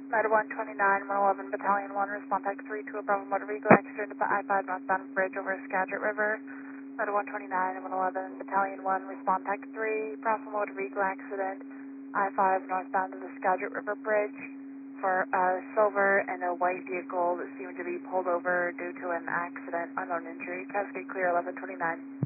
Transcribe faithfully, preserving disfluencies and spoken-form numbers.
Med one twenty-nine, one eleven, Battalion one, respond type three to a Bravo motor vehicle accident at the I five northbound bridge over Skagit River. Med one twenty-nine, one eleven, Battalion one, respond type three, Bravo motor vehicle accident, I five northbound of the Skagit River Bridge for a silver and a white vehicle that seemed to be pulled over due to an accident, unknown injury. Cascade clear eleven twenty-nine.